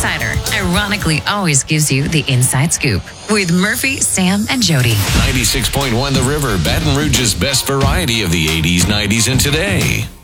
Insider ironically always gives you the inside scoop with Murphy, Sam, and Jody. 96.1 The River, Baton Rouge's best variety of the 80s, 90s, and today.